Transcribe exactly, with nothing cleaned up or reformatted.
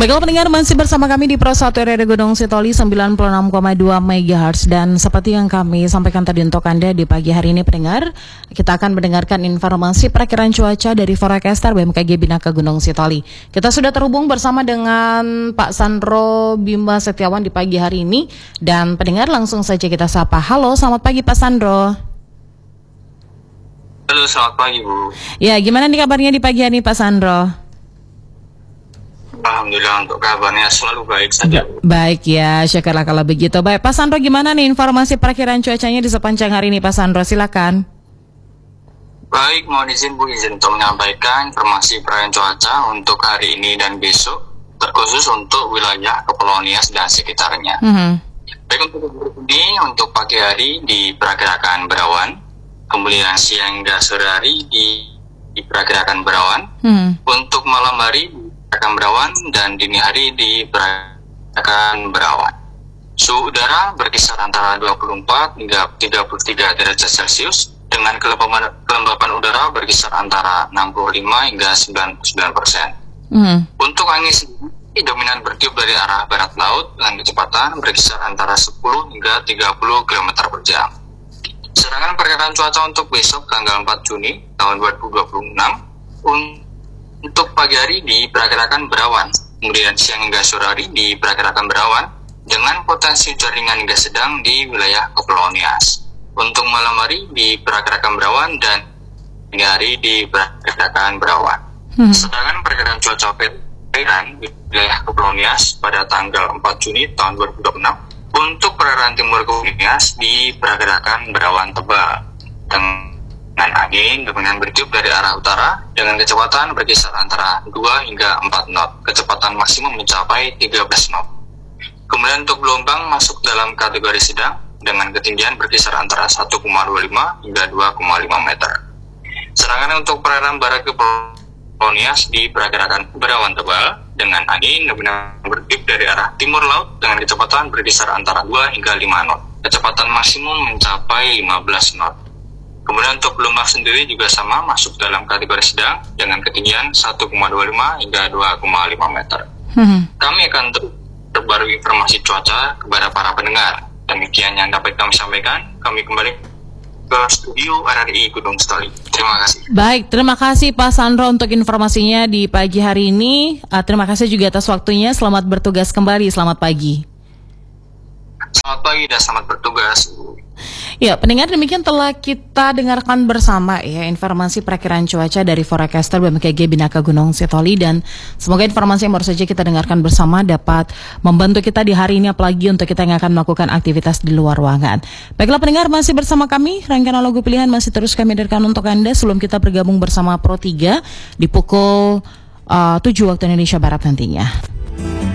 Baiklah pendengar, masih bersama kami di Pro satu R R Gunung Sitoli sembilan puluh enam koma dua megahertz. Dan seperti yang kami sampaikan tadi untuk Anda di pagi hari ini pendengar, kita akan mendengarkan informasi perakiraan cuaca dari forecaster B M K G Binaka Gunung Sitoli. Kita sudah terhubung bersama dengan Pak Sandro Bima Setiawan di pagi hari ini. Dan pendengar, langsung saja kita sapa. Halo, selamat pagi Pak Sandro. Halo, selamat pagi Bu. Ya, gimana nih kabarnya di pagi hari ini Pak Sandro? Alhamdulillah, untuk kabarnya selalu baik saja. Baik ya, syukurlah kalau begitu. Baik, Pak Sandro, gimana nih informasi perakiraan cuacanya di sepanjang hari ini Pak Sandro? Silakan. Baik, mohon izin Bu, izin untuk menyampaikan informasi perakiraan cuaca untuk hari ini dan besok, terkhusus untuk wilayah Kepulauan Nias dan sekitarnya. Mm-hmm. Baik, untuk ini, untuk pagi hari diperkirakan berawan, kemudian siang hingga sore hari diperkirakan berawan, mm-hmm. untuk malam hari akan berawan dan dini hari diperkirakan berawan. Suhu udara berkisar antara dua puluh empat hingga tiga puluh tiga derajat Celcius dengan kelembapan, kelembapan udara berkisar antara enam puluh lima hingga sembilan puluh sembilan persen. Mm. Untuk angin sendiri dominan bertiup dari arah barat laut dengan kecepatan berkisar antara sepuluh hingga tiga puluh kilometer per jam. Sedangkan perkiraan cuaca untuk besok tanggal empat Juni tahun dua ribu dua puluh enam untuk pagi hari diperkirakan berawan, kemudian siang hingga sore hari diperkirakan berawan dengan potensi hujan ringan hingga sedang di wilayah Kepulauan Nias. Untuk malam hari diperkirakan berawan dan dini hari diperkirakan berawan. Hmm. Sedangkan perkiraan cuaca perairan di wilayah Kepulauan Nias pada tanggal empat Juni tahun dua ribu dua puluh enam untuk perairan timur Kepulauan Nias diperkirakan berawan tebal dengan dengan angin dominan bertiup dari arah utara dengan kecepatan berkisar antara dua hingga empat knot, kecepatan maksimum mencapai tiga belas knot. Kemudian untuk gelombang masuk dalam kategori sedang dengan ketinggian berkisar antara satu koma dua lima hingga dua koma lima meter. Sedangkan untuk perairan barat Kepulauan Nias diperkirakan berawan tebal dengan angin dominan bertiup dari arah timur laut dengan kecepatan berkisar antara dua hingga lima knot, kecepatan maksimum mencapai lima belas knot. Kemudian untuk gelombang sendiri juga sama, masuk dalam kategori sedang dengan ketinggian satu koma dua lima hingga dua koma lima meter. Hmm. Kami akan ter- terbaru informasi cuaca kepada para pendengar. Demikian yang dapat kami sampaikan. Kami kembali ke studio R R I Gunung Sitoli. Terima kasih. Baik, terima kasih Pak Sandro untuk informasinya di pagi hari ini. Uh, terima kasih juga atas waktunya. Selamat bertugas kembali. Selamat pagi. Selamat pagi dan selamat bertugas. Ya, pendengar, demikian telah kita dengarkan bersama ya informasi perakiraan cuaca dari forecaster B M K G Binaka Gunung Sitoli, dan semoga informasi yang baru saja kita dengarkan bersama dapat membantu kita di hari ini, apalagi untuk kita yang akan melakukan aktivitas di luar ruangan. Baiklah pendengar, masih bersama kami, rangkaian lagu pilihan masih terus kami hadirkan untuk Anda sebelum kita bergabung bersama Pro tiga di pukul uh, tujuh waktu Indonesia Barat nantinya.